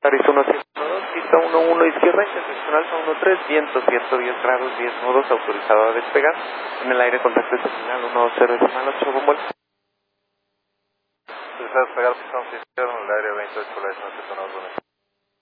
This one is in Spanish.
Paris 1712, pista 11 izquierda, internacional Alfa 13, viento 110 grados, 10 nudos, autorizado a despegar. En el aire contacto estacional 10,8, rumbo al... Autorizado a despegar, pista 11 izquierda, en el área 28, la S9,